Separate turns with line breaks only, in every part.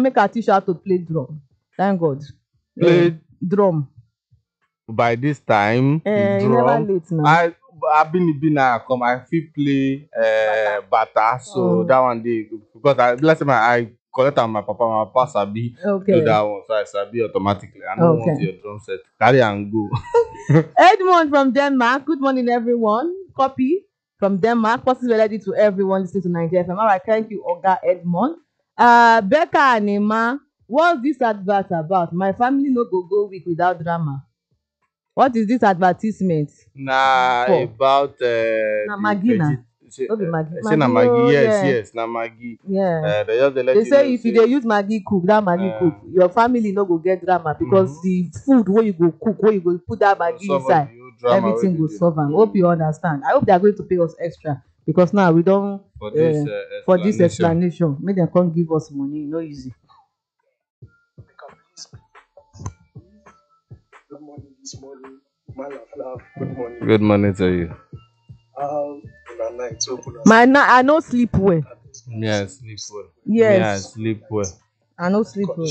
make her teach her to play drum. Thank God.
Play
drum.
By this time, the
You never
drum.
late now.
I been now come. I feel play bata. So that one day because last time I collect on my papa sabi do that one, so I sabi automatically. I don't want your drum set. Carry and go.
Edmond from Denmark. Good morning, everyone. Copy from Denmark. Possibly ready to everyone listening to Nigeria FM. All right, thank you, Oga Edmond. Becca Anima, what's this advert about? My family no go week without drama. What is this advertisement?
About
na Maggi na. No be Maggi.
Say na Maggi. Yes, na Maggi.
Yeah.
They
say if you dey use Maggi cook, that Maggi cook, your family no go get drama because the food wey you go cook, wey you go put that Maggi inside, everything go solve am. Hope you understand. I hope they are going to pay us extra because now we don for this explanation. Make dem come give us money. No easy.
Good morning this morning. Good morning.
Good morning to you.
I no sleep well.
Yeah, sleep well.
Yes.
Yeah, sleep well.
I no sleep well.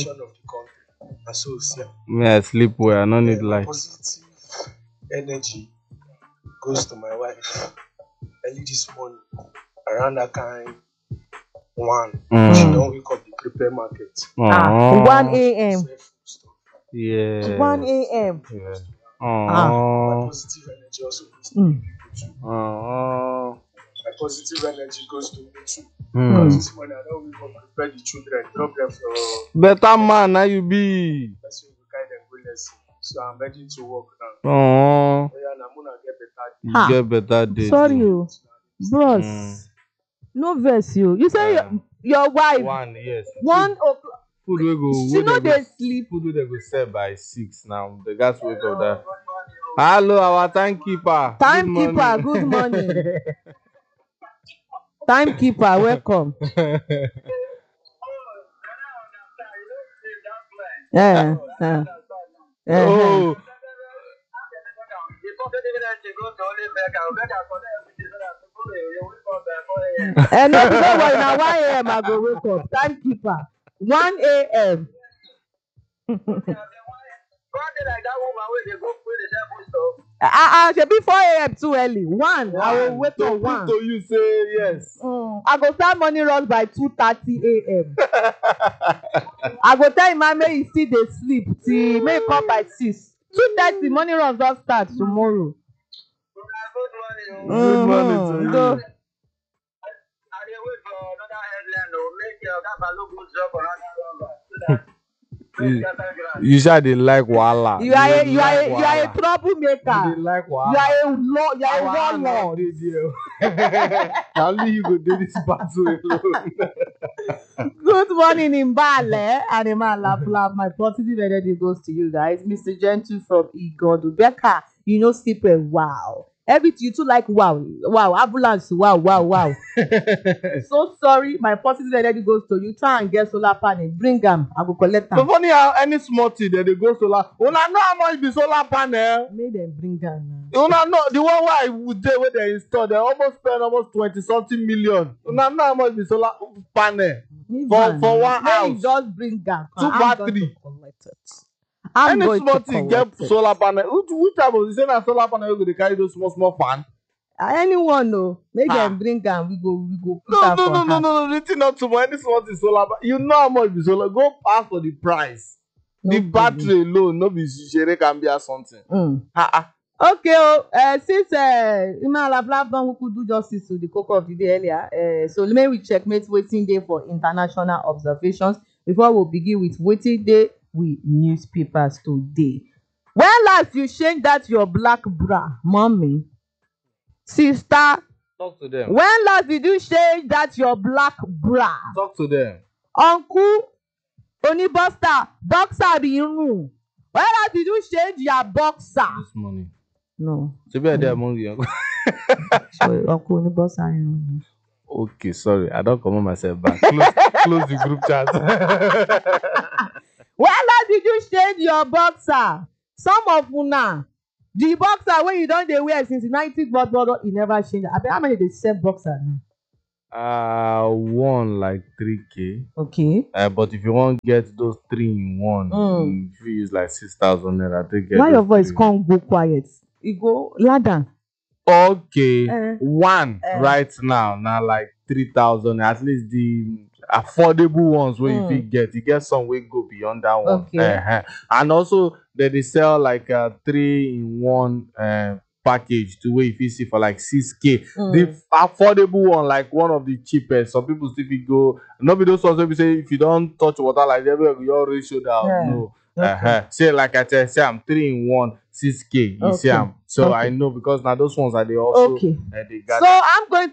Yeah, sleep well. I no need light.
Positive energy goes to my wife early this morning around that kind 1. She don't wake up to prepare market.
1 a.m.
Yeah.
1 a.m.
Yeah.
My positive energy also goes to me too. My positive energy goes to me too. Because this morning I don't wake up to prepare the children, drop them for
better man. Now you be.
That's when we guide them go lesson. So I'm ready to work now.
Oh.
Yeah, I'm gonna get better.
You get better day.
Sorry, you, bros. No verse you. You say your wife.
1, yes.
1 o'clock.
Food we go.
She know they sleep.
Food we go sell by 6 now. The gas wake up there. Hello, our timekeeper.
Timekeeper, good morning. Timekeeper, welcome.
Oh.
And no, don't worry, now 1 a.m. I go wake up. Timekeeper, 1 a.m. Should be 4 a.m. too early. 1, I will wake up 1.
So you say yes.
I go start morning runs by 2:30 a.m. I go tell him make he still dey sleep till make he come by 6. 2:30 morning runs don start tomorrow.
Good morning to you.
Go.
You shall dey like wahala.
You are a troublemaker.
You dey like wahala.
You are a warlord.
Na only you go do this battle alone.
Good morning, Imbale and Imala. My positive energy goes to you guys. Mr. Gentle from Igodo. Becca, you know sleep well. Wow. Everything you too like wow. Ambulance, wow. So sorry, my positive energy goes to you. Try and get solar panel. Bring them. I will collect them.
So funny how any small thing that they go solar. Una know how much be solar panel?
Make them bring them.
Una know the one where I would do where they install. They almost spend almost 20-something million. Una know how much be solar panel for one house.
You just bring them.
2 battery.
I'm
any small thing get solar panel. Which type of say na solar panel you go dey carry those small fan?
Anyone no, make them bring am. We go.
No. Written not too much. Any small thing solar. You know how much be solar. Go ask for the price. No the battery alone, no be shere can be or something.
Okay. Since Imala Blackburn who could do justice to the cocoa of the day earlier, so let me checkmate waiting day for international observations before we begin with waiting day with newspapers today. When last you change that your black bra, mommy, sister?
Talk to them.
When last did you change that your black bra?
Talk to them.
Uncle, Onibuster, boxer be in room. When last did you change your boxer?
This morning.
No.
So be there among you.
Sorry, Uncle Onibuster in room.
Okay, sorry. I don't come on myself back. Close the group chat.
When last did you change your boxer? Some of una, the boxer wey you don dey wear since the 90s, but you never change. I bet how many dey sell boxer now?
One like 3K.
Okay.
But if you want to get those 3-in-1, if you use like 6,000 naira, take get.
Why
those
your voice
three.
can't go quiet? You go louder.
Okay, one right now like 3,000. At least the affordable ones where you fit get. You get some wey go beyond that one.
Okay.
And also they sell like a 3-in-1 package to where you fit see for like 6K. The affordable one, like one of the cheapest. Some people still fit go. Not be those ones where we say if you don't touch water like that, you already show down. No.
Okay.
Say like I tell, say I'm 3-in-1 6K. You see, so I know because now those ones are they also
Okay.
they gather.
So I'm going